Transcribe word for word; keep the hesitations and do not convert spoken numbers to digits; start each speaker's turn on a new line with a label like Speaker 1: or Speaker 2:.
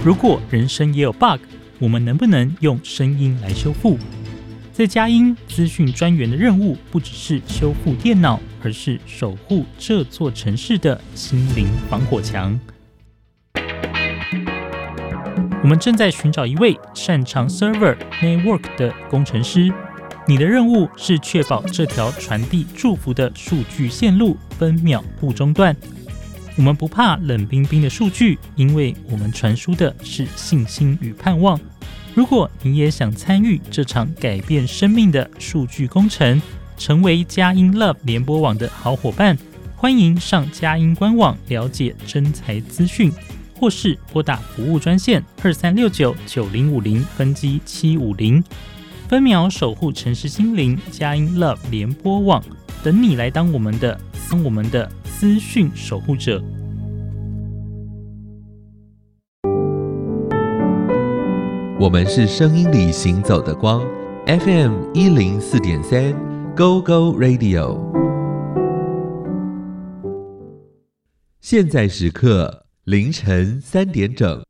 Speaker 1: 如果人生也有 bug， 我们能不能用声音来修复？在佳音资讯专员的任务不只是修复电脑，而是守护这座城市的心灵防火墙。我们正在寻找一位擅长 server network 的工程师，你的任务是确保这条传递祝福的数据线路分秒不中断。我们不怕冷冰冰的数据，因为我们传输的是信心与盼望。如果你也想参与这场改变生命的数据工程，成为佳音 Love 联播网的好伙伴，欢迎上佳音官网了解征才资讯，或是拨打服务专线二三六九九零五零分机七五零，分秒守护城市心灵，佳音 Love 联播网，等你来当我们的当我们的资讯守护者。
Speaker 2: 我们是声音里行走的光 ，F M 一零四点三 ，Go Go Radio。现在时刻凌晨三点整。